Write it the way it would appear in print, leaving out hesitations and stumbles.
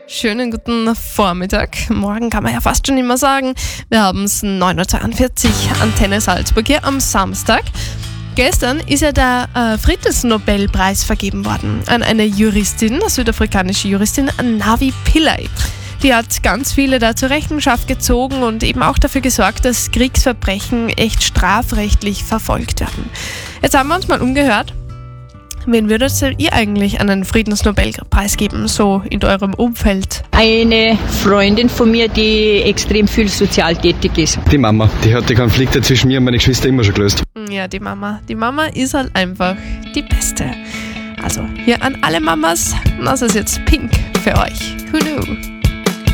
Schönen guten Vormittag. Morgen kann man ja fast schon immer sagen. Wir haben es 9.42 Uhr, Antenne Salzburg hier am Samstag. Gestern ist ja der Friedensnobelpreis vergeben worden an eine Juristin, eine südafrikanische Juristin, Navi Pillay. Die hat ganz viele da zur Rechenschaft gezogen und eben auch dafür gesorgt, dass Kriegsverbrechen echt strafrechtlich verfolgt werden. Jetzt haben wir uns mal umgehört. Wen würdet ihr eigentlich einen Friedensnobelpreis geben, so in eurem Umfeld? Eine Freundin von mir, die extrem viel sozial tätig ist. Die Mama, die hat die Konflikte zwischen mir und meiner Geschwister immer schon gelöst. Ja, die Mama. Die Mama ist halt einfach die Beste. Also hier an alle Mamas, das ist jetzt Pink für euch. Who knew?